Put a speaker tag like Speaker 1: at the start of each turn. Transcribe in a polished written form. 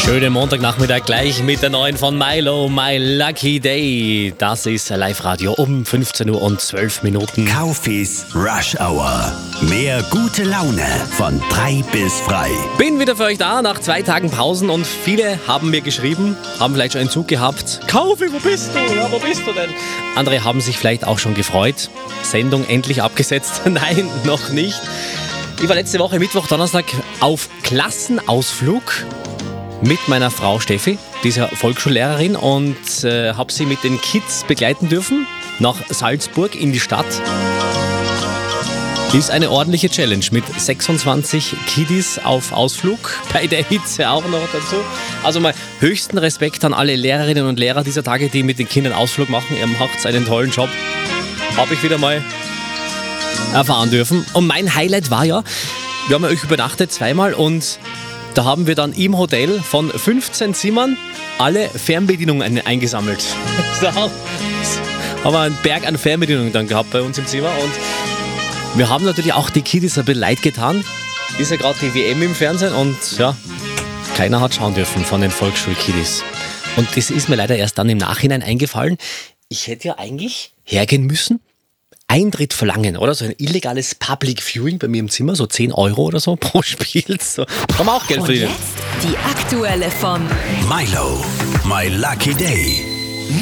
Speaker 1: Schönen Montagnachmittag gleich mit der neuen von Milo, My Lucky Day. Das ist Live-Radio um 15 Uhr und 12 Minuten.
Speaker 2: Kaufis Rush Hour. Mehr gute Laune von 3 bis frei.
Speaker 1: Bin wieder für euch da nach 2 Tagen Pausen und viele haben mir geschrieben, haben vielleicht schon einen Zug gehabt. Kaufi, wo bist du? Ja, wo bist du denn? Andere haben sich vielleicht auch schon gefreut. Sendung endlich abgesetzt. Nein, noch nicht. Ich war letzte Woche Mittwoch, Donnerstag auf Klassenausflug mit meiner Frau Steffi, die ist ja Volksschullehrerin, und habe sie mit den Kids begleiten dürfen nach Salzburg in die Stadt. Ist eine ordentliche Challenge mit 26 Kiddies auf Ausflug, bei der Hitze auch noch dazu. Also mal höchsten Respekt an alle Lehrerinnen und Lehrer dieser Tage, die mit den Kindern Ausflug machen. Ihr macht einen tollen Job. Habe ich wieder mal erfahren dürfen. Und mein Highlight war ja, wir haben ja euch übernachtet zweimal und da haben wir dann im Hotel von 15 Zimmern alle Fernbedienungen eingesammelt. So, haben wir einen Berg an Fernbedienungen dann gehabt bei uns im Zimmer. Und wir haben natürlich auch die Kiddies ein bisschen leid getan. Ist ja gerade die WM im Fernsehen und ja, keiner hat schauen dürfen von den Volksschul-Kiddies. Und das ist mir leider erst dann im Nachhinein eingefallen. Ich hätte ja eigentlich hergehen müssen, Eintritt verlangen, oder? So ein illegales Public Viewing bei mir im Zimmer, so 10 Euro oder so pro Spiel. So. Kann man auch Geld verdienen.
Speaker 3: Und jetzt die aktuelle von
Speaker 2: Milo, My Lucky Day.